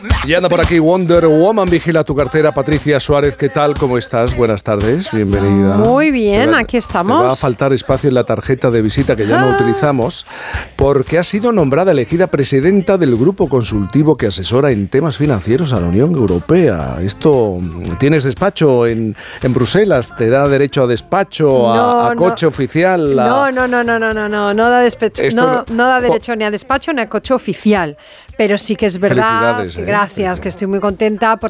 Y anda por aquí Wonder Woman, vigila tu cartera. Patricia Suárez, ¿qué tal? ¿Cómo estás? Buenas tardes, bienvenida. Muy bien, aquí estamos. Te va a faltar espacio en la tarjeta de visita que ya no utilizamos, porque ha sido nombrada, elegida presidenta del grupo consultivo que asesora en temas financieros a la Unión Europea. Esto, ¿tienes despacho en Bruselas? ¿Te da derecho a despacho, a coche oficial? No da despacho, no da derecho ni a despacho ni a coche oficial. Pero sí que es verdad, gracias, que estoy muy contenta